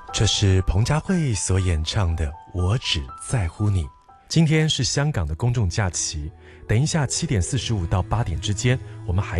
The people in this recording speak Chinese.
这是彭佳慧所演唱的《我只在乎你》。今天是香港的公众假期，等一下7点45到8点之间，我们还